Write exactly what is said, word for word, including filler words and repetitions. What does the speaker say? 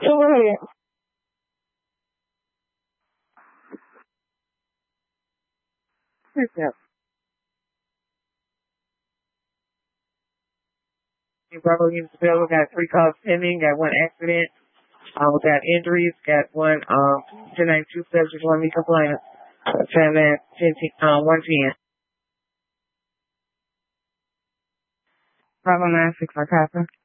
Go ahead. Yeah. Bravo Units available. Got three calls pending. Got one accident. Uh, we got injuries. Got one um ten ninety-two subject one me complaint. Time at ten uh one ten. Bravo nine six Arcasa.